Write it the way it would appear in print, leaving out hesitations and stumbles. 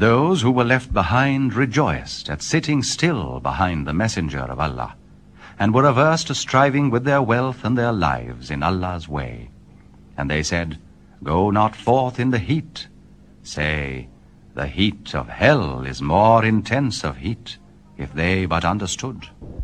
Those who were left behind rejoiced at sitting still behind the messenger of Allah, and were averse to striving with their wealth and their lives in Allah's way. And they said, Go not forth in the heat. Say, the heat of hell is more intense of heat, if they but understood.